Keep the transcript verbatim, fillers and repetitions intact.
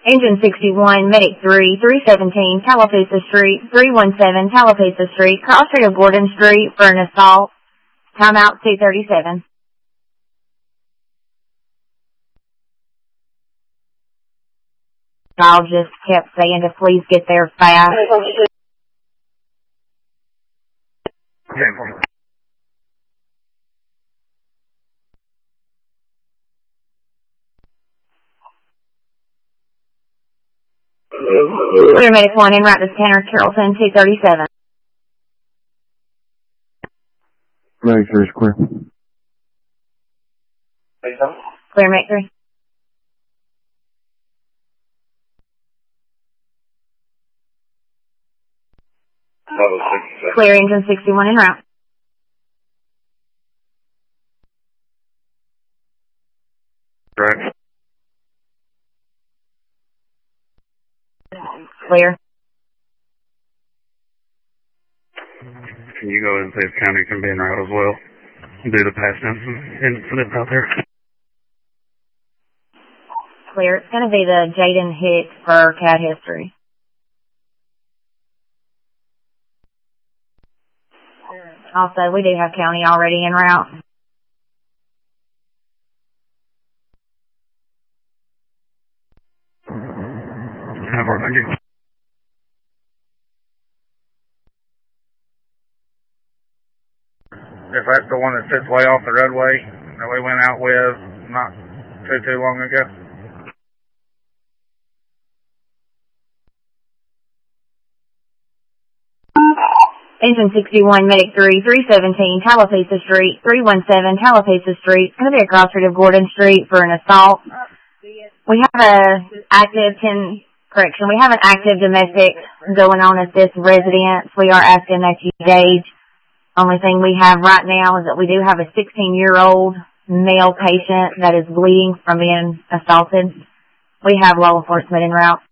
Engine sixty-one, Medic three, three seventeen, Tallapoosa Street, three one seven, Tallapoosa Street, cross street of Gordon Street for an assault. Timeout two thirty-seven. Y'all just kept saying to please get there fast. Clear Medic one en route to Tanner Carrollton two thirty-seven. Medic three is clear. Clear Medic three. Clear Engine sixty-one en route. Right. Clear. Can you go and see if county can be en route as well? Do the past incident out there. Clear. It's going to be the Jaden Hicks for cat history. Also, we do have county already en route. Have our hundred. If that's the one that sits way off the roadway that we went out with not too too long ago. Engine sixty-one, Medic three, three seventeen, Tallapoosa Street, three one seven, Tallapoosa Street. It's going to be across street of Gordon Street for an assault. We have a active ten, correction, we have an active domestic going on at this residence. We are asking that you gauge. Only thing we have right now is that we do have a sixteen-year-old male patient that is bleeding from being assaulted. We have law enforcement en route.